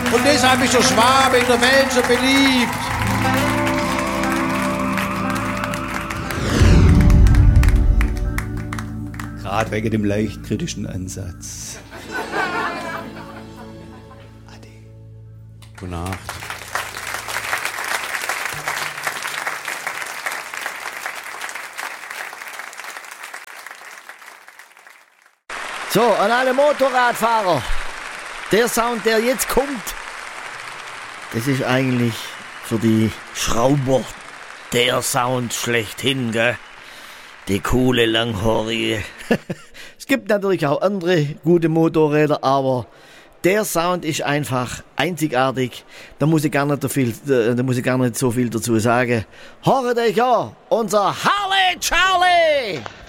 Und deshalb ist der Schwabe in der Welt so beliebt. Gerade wegen dem leicht kritischen Ansatz. Ade. Gute Nacht. So, an alle Motorradfahrer. Der Sound, der jetzt kommt, das ist eigentlich für die Schrauber der Sound schlechthin, gell? Die coole, langhaarige. Es gibt natürlich auch andere gute Motorräder, aber der Sound ist einfach einzigartig. Da muss ich gar nicht so viel dazu sagen. Hört euch an, unser Harley Charlie!